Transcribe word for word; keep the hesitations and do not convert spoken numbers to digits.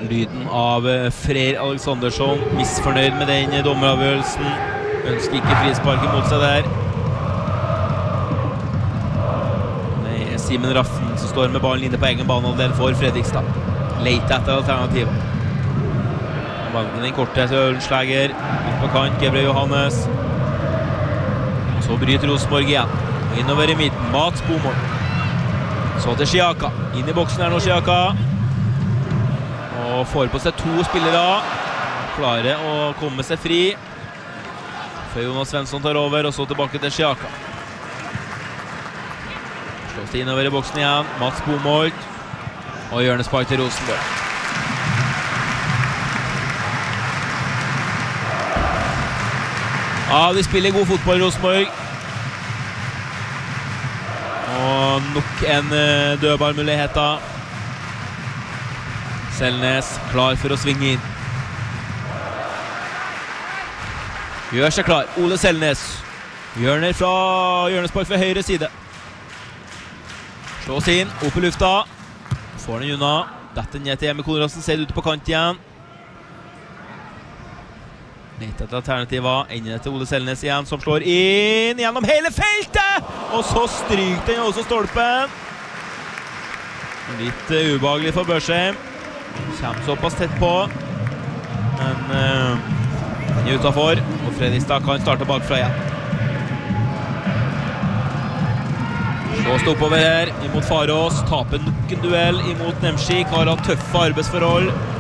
Lyden av Freyr Alexandersson, misfornøyd med den dommeravgjørelsen. Ønsker ikke frispark imot seg der. Det er Simen Raffen som står med ballen inne på egen banehalvdel for Fredrikstad. Leter etter alternativer. Valgen den korte til Ørenslæger. Ut på kant, Gebre Johannes. Og så bryter Rosenborg igjen. Innover i midten, Mats Bomål. Så til Xiaka. Inn i boksen her nå, Xiaka. Og får på seg to spillere. Klarer å komme seg fri. Før Jonas Svensson tar over, og så tilbake til Xiaka. Slås det innover i boksen igjen. Mats Bomål. Og hjørnespark til Rosenborg. Ja, de spiller god fotball, Rosenborg. Og nok en dødballmulighet da. Selnes klar for å svinge inn. Gjør seg klar, Ole Selnes. Hjørner fra hjørnespark fra høyre side. Slås inn, opp i lufta. Får den unna. Dette ned til Emil Konradsen, ser det ute på kant igjen. Litt etter alternativet, inn til Ole Selnes igjen, som slår inn gjennom hele feltet! Og så stryker den også stolpen. Litt uh, ubehagelig for Børsheim. Kommer såpass tett på. Men uh, den er utenfor, og Fredrikstad kan starte bakfra igjen. Slås det oppover her, imot Farås. Taper nok en duell imot Nemsik. Har hatt tøffe arbeidsforhold.